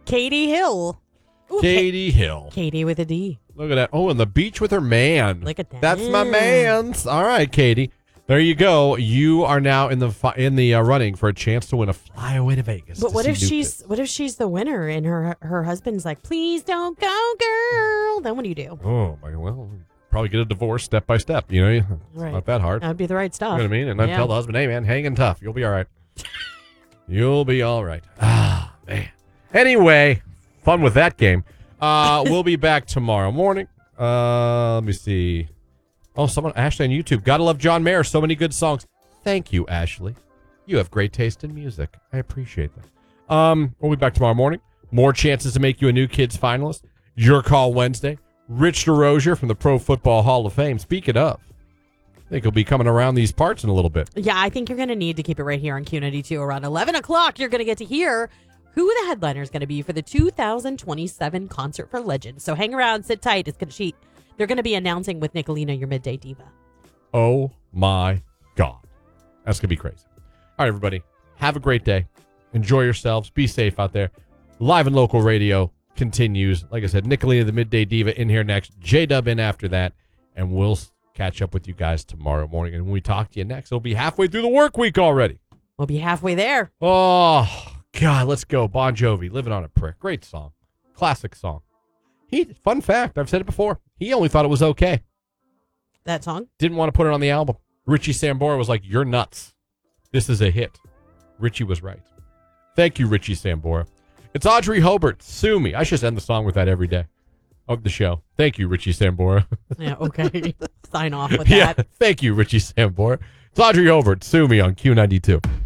Katie Hill. Ooh, Katie Hill. Katie with a D. Look at that. Oh, on the beach with her man. Look at that. That's my man's. All right, Katie. There you go. You are now in the running for a chance to win a flyaway to Vegas. But what if she's the winner and her husband's like, please don't go, girl? Then what do you do? Oh, my, well, probably get a divorce step by step. You know, it's not that hard. That'd be the right stuff. You know what I mean? And then tell the husband, hey, man, hang in tough. You'll be all right. You'll be all right. Ah, man. Anyway, fun with that game. We'll be back tomorrow morning. Let me see. Oh, Ashley on YouTube. Gotta love John Mayer. So many good songs. Thank you, Ashley. You have great taste in music. I appreciate that. We'll be back tomorrow morning. More chances to make you a New Kids finalist. Your Call Wednesday. Rich DeRozier from the Pro Football Hall of Fame. Speaking of, I think he'll be coming around these parts in a little bit. Yeah, I think you're going to need to keep it right here on Q92 around 11 o'clock. You're going to get to hear who the headliner is going to be for the 2027 Concert for Legends. So hang around, sit tight. They're going to be announcing with Nicolina, your midday diva. Oh, my God. That's going to be crazy. All right, everybody. Have a great day. Enjoy yourselves. Be safe out there. Live and local radio continues. Like I said, Nicolina, the midday diva, in here next. J-Dub in after that. And we'll catch up with you guys tomorrow morning. And when we talk to you next, it'll be halfway through the work week already. We'll be halfway there. Oh, God. Let's go. Bon Jovi, Living on a Prayer. Great song. Classic song. Fun fact, I've said it before. He only thought it was okay. That song? Didn't want to put it on the album. Richie Sambora was like, you're nuts. This is a hit. Richie was right. Thank you, Richie Sambora. It's Audrey Hobart. Sue me. I should end the song with that every day of the show. Thank you, Richie Sambora. Yeah, okay. Sign off with Yeah, that. thank you, Richie Sambora. It's Audrey Hobart. Sue me on Q92.